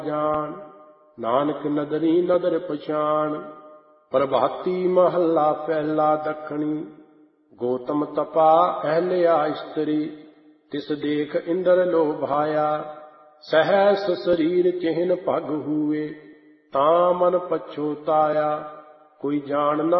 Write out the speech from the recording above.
ਜਾਣ, ਨਾਨਕ ਨਦਰੀ ਨਦਰ ਪਛਾਣ। ਪ੍ਰਭਾਤੀ ਮਹੱਲਾ ਪਹਿਲਾ ਦੱਖਣੀ, ਗੌਤਮ ਤਪਾ ਅਹਲਿਆ ਇਸਤਰੀ। ਤਿਸ ਦੇਖ ਇੰਦਰ ਲੋਭਾਇਆ, ਸਹਸ ਸਰੀਰ ਚਿਹਨ ਭਗ ਹੂਏ। ਤਾਂ ਮਨ ਪਛੋਤਾਇਆ, ਕੋਈ ਜਾਣ ਨਾ